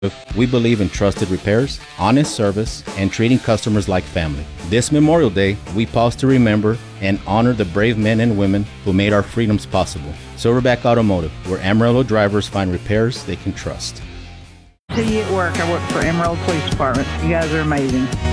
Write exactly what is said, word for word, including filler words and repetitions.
We believe in trusted repairs, honest service, and treating customers like family. This Memorial Day, we pause to remember and honor the brave men and women who made our freedoms possible. Silverback Automotive, where Amarillo drivers find repairs they can trust. See you at work. I work for Emerald Police Department. You guys are amazing.